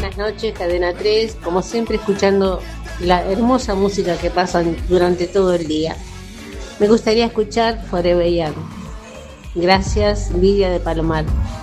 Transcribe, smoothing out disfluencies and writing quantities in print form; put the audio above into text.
buenas noches, Cadena 3, como siempre escuchando la hermosa música que pasan durante todo el día. Me gustaría escuchar Forever Young. Gracias, Lidia de Palomar.